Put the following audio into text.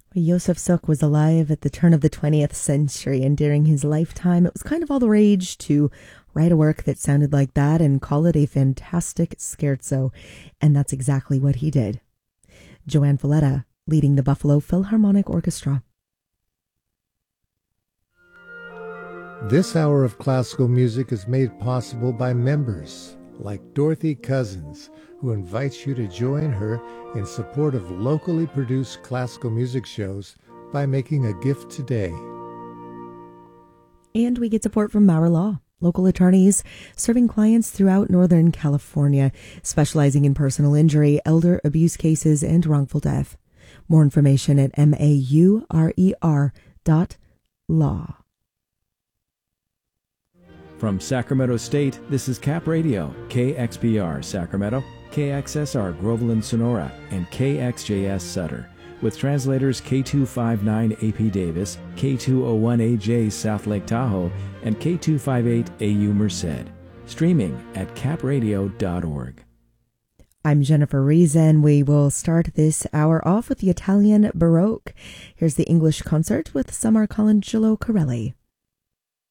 Josef Suk was alive at the turn of the 20th century, and during his lifetime, it was kind of all the rage to write a work that sounded like that and call it a fantastic scherzo, and that's exactly what he did. Joanne Valletta, leading the Buffalo Philharmonic Orchestra. This hour of classical music is made possible by members like Dorothy Cousins, who invites you to join her in support of locally produced classical music shows by making a gift today. And we get support from Maurer Law, local attorneys serving clients throughout Northern California, specializing in personal injury, elder abuse cases, and wrongful death. More information at maurer.law. From Sacramento State, this is Cap Radio, KXPR Sacramento, KXSR Groveland Sonora, and KXJS Sutter, with translators K259AP Davis, K201AJ South Lake Tahoe, and K258AU Merced. Streaming at capradio.org. I'm Jennifer Reason. We will start this hour off with the Italian Baroque. Here's the English concert with Samar Colangelo Corelli.